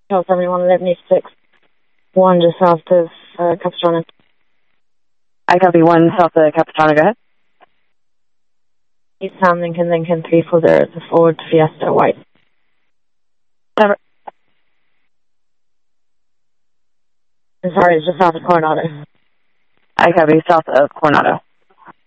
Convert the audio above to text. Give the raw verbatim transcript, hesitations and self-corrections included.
Hotel seventy-one eleven six, one just south of uh, Capistrano. I copy one south of Capistrano, go ahead. East Town, Lincoln, Lincoln, three four zero, it's a Ford Fiesta White. Never. I'm sorry, it's just south of Coronado. I copy south of Coronado.